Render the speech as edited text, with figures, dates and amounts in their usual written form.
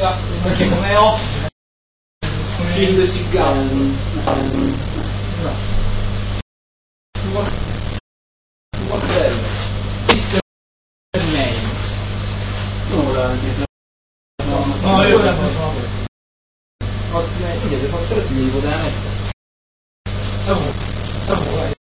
perché come ho il sigaro no, io la faccio. ottime, le faccio devi poter mettere.